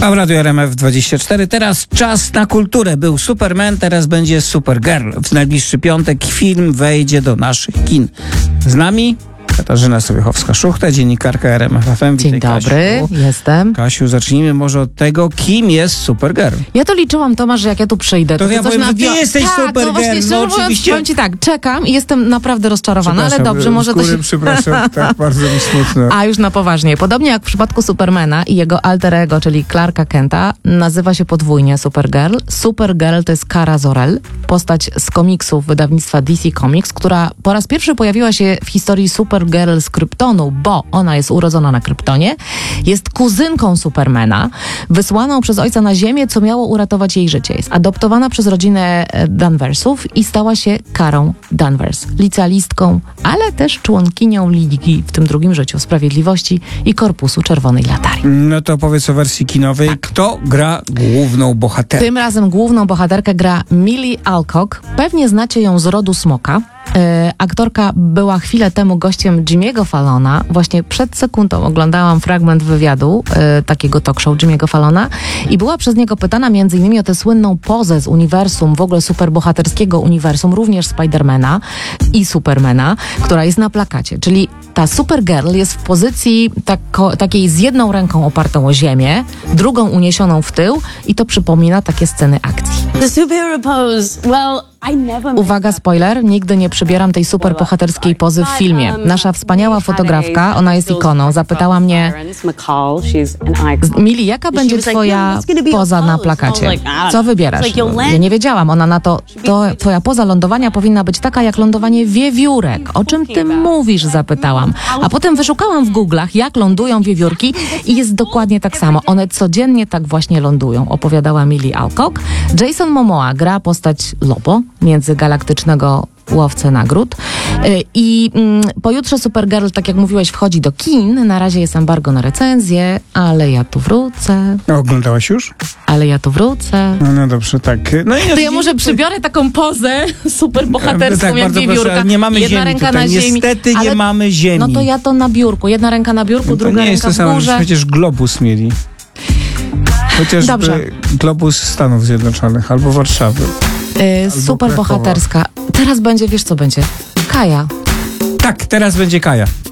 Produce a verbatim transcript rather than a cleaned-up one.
A w Radiu R M F dwadzieścia cztery teraz czas na kulturę. Był Superman, teraz będzie Supergirl. W najbliższy piątek film wejdzie do naszych kin. Z nami Katarzyna Sobiechowska-Szuchta, dziennikarka R M F F M. Dzień Witaj, dobry, Kasiu. jestem. Kasiu, zacznijmy może od tego, kim jest Supergirl. Ja to liczyłam, Tomasz, że jak ja tu przyjdę, To to, ja ty coś powiem, że ty nawio- jesteś tak, Supergirl, no właśnie, no szczerze mówiąc, oczywiście. powiem ci tak, czekam i jestem naprawdę rozczarowana, ale Przepraszam, dobrze, może z to góry się... przepraszam, tak bardzo mi smutno. A już na poważnie. Podobnie jak w przypadku Supermana i jego alter ego, czyli Clarka Kenta, nazywa się podwójnie Supergirl. Supergirl to jest Kara Zor-El, postać z komiksów wydawnictwa D C Comics, która po raz pierwszy pojawiła się w historii Supergirl z Kryptonu, bo ona jest urodzona na Kryptonie, jest kuzynką Supermana, wysłaną przez ojca na ziemię, co miało uratować jej życie. Jest adoptowana przez rodzinę Danversów i stała się Karą Danvers, licealistką, ale też członkinią Ligi w tym drugim życiu Sprawiedliwości i Korpusu Czerwonej Latarii. No to powiedz o wersji kinowej. Kto gra główną bohaterkę? Tym razem główną bohaterkę gra Millie Alcock. Pewnie znacie ją z Rodu Smoka. E, aktorka była chwilę temu gościem Jimmy'ego Fallona. Właśnie przed sekundą oglądałam fragment wywiadu e, takiego talk show Jimmy'ego Fallona i była przez niego pytana między innymi o tę słynną pozę z uniwersum, w ogóle superbohaterskiego uniwersum, również Spidermana i Supermana, która jest na plakacie. Czyli ta Supergirl jest w pozycji tako, takiej z jedną ręką opartą o ziemię, drugą uniesioną w tył i to przypomina takie sceny akcji. The superhero pose. Well, I never. Uwaga, spoiler, nigdy nie przybieram tej super bohaterskiej pozy w filmie. Nasza wspaniała fotografka, ona jest ikoną, zapytała mnie: Mili, jaka będzie twoja poza na plakacie? Co wybierasz? Ja nie wiedziałam, ona na to, to twoja poza lądowania powinna być taka jak lądowanie wiewiórek. O czym ty mówisz? Zapytałam. A potem wyszukałam w Google'ach, jak lądują wiewiórki i jest dokładnie tak samo. One codziennie tak właśnie lądują, opowiadała Millie Alcock. Jason Momoa gra postać Lobo, międzygalaktycznego łowcę nagród. I mm, pojutrze Supergirl, tak jak mówiłeś, wchodzi do kin. Na razie jest embargo na recenzję, ale ja tu wrócę. Oglądałaś już? Ale ja tu wrócę. No, no dobrze, tak. No i To ja może przybiorę taką pozę super bohaterską, tak, jak bardzo wiewiórka. proszę, ale nie mamy Jedna ziemi ręka tutaj. na ziemi. Niestety nie ale, mamy ziemi. No to ja to na biurku. Jedna ręka na biurku, No to druga nie jest ręka to samo, w górze. przecież globus mieli. Chociażby Dobrze. globus Stanów Zjednoczonych albo Warszawy. Yy, super Krakowa. bohaterska. Teraz będzie, wiesz co będzie? Kaja. Tak, teraz będzie Kaja.